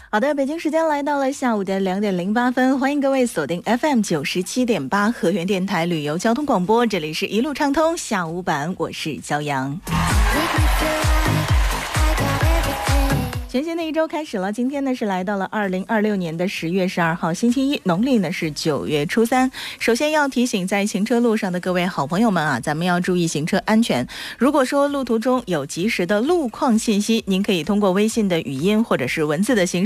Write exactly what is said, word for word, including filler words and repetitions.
好的，北京时间来到了下午的两点零八分，欢迎各位锁定 F M 九十七点八河源电台旅游交通广播，这里是一路畅通下午版，我是骄阳。全新的一周开始了，今天呢是来到了二零二六年的十月十二号星期一，农历呢是九月初三。首先要提醒在行车路上的各位好朋友们啊，咱们要注意行车安全。如果说路途中有及时的路况信息，您可以通过微信的语音或者是文字的形式